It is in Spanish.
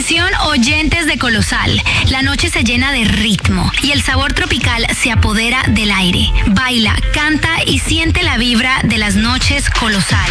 Atención oyentes de Colosal, la noche se llena de ritmo y el sabor tropical se apodera del aire. Baila, canta y siente la vibra de las noches Colosal.